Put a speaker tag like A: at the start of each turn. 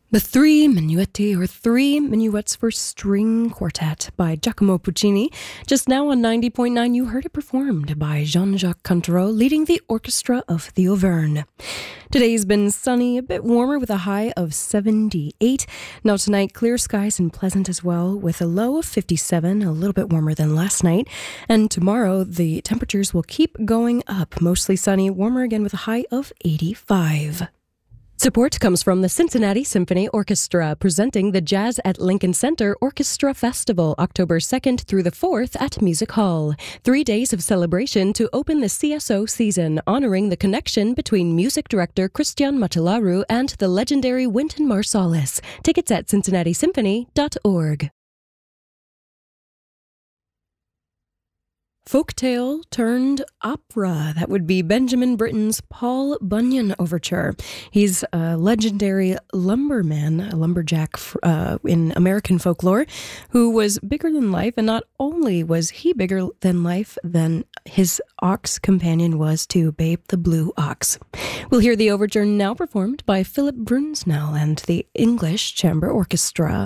A: The Three Minuetti, or Three Minuets for String Quartet by Giacomo Puccini. Just now on 90.9, you heard it performed by Jean-Jacques Cantereau, leading the orchestra of the Auvergne. Today's been sunny, a bit warmer with a high of 78. Now tonight, clear skies and pleasant as well, with a low of 57, a little bit warmer than last night. And tomorrow, the temperatures will keep going up, mostly sunny, warmer again with a high of 85. Support comes from the Cincinnati Symphony Orchestra, presenting the Jazz at Lincoln Center Orchestra Festival, October 2nd through the 4th at Music Hall. 3 days of celebration to open the CSO season, honoring the connection between music director Christian Machelaru and the legendary Wynton Marsalis. Tickets at cincinnati-symphony.org. Folktale turned opera. That would be Benjamin Britten's Paul Bunyan Overture. He's a legendary lumberman, a lumberjack in American folklore, who was bigger than life. And not only was he bigger than life than his ox companion was to Babe the Blue Ox. We'll hear the overture now performed by Philip Brunsnell and the English Chamber Orchestra.